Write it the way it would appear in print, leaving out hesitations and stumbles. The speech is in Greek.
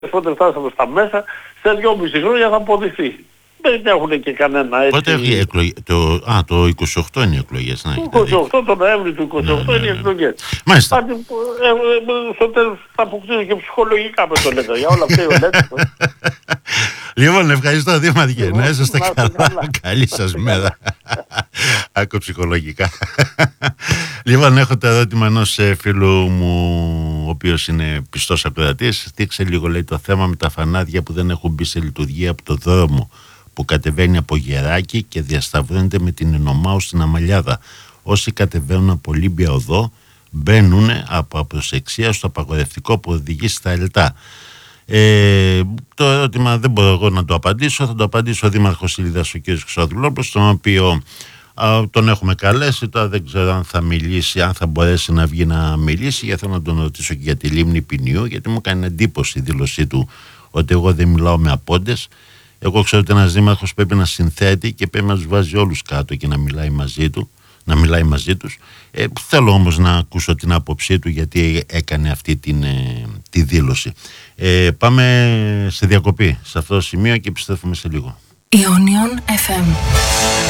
πότε φτάσαμε στα μέσα, σε 2,5 χρόνια θα αποδειχθεί. Δεν έχουν και κανένα έτσι. Πότε έχει εκλογές? Το 28 είναι οι εκλογές. Το 28, τον Νοέμβρη του 28 είναι οι εκλογές. Μάλιστα. Στο τέλος θα αποκτήσω και ψυχολογικά με το λέτε. Για όλα αυτά ο λέτε. Λοιπόν, ευχαριστώ Δήμαρχε. Να είσαστε καλά. Καλή σας μέρα. Άκου ψυχολογικά. Λοιπόν, έχω το ερώτημα ενός φίλου μου, ο οποίος είναι πιστός ακροατής. Στήξε λίγο, λέει, το θέμα με τα φανάρια που δεν έχουν μπει σε λειτουργία από το δρόμο που κατεβαίνει από Γεράκι και διασταυρώνεται με την Ινωμάου στην Αμαλιάδα. Όσοι κατεβαίνουν από Ολύμπια Οδό μπαίνουν από απροσεξία στο απαγορευτικό που οδηγεί στα Ελτά. Το ερώτημα δεν μπορώ εγώ να το απαντήσω. Θα το απαντήσω ο Δήμαρχος Ήλιδας, ο κ. Χρυσοδουλόπουλος, τον οποίο τον έχουμε καλέσει. Τώρα δεν ξέρω αν θα μιλήσει, αν θα μπορέσει να βγει να μιλήσει. Γιατί θέλω να τον ρωτήσω και για τη λίμνη Ποινιού, γιατί μου κάνει εντύπωση η δήλωσή του ότι εγώ δεν μιλάω με απόντες. Εγώ ξέρω ότι ένας δήμαρχος πρέπει να συνθέτει και πρέπει να τους βάζει όλους κάτω και να μιλάει μαζί τους. Θέλω όμως να ακούσω την άποψή του, γιατί έκανε αυτή τη δήλωση. Πάμε σε διακοπή σε αυτό το σημείο και επιστρέφουμε σε λίγο. Ionion FM.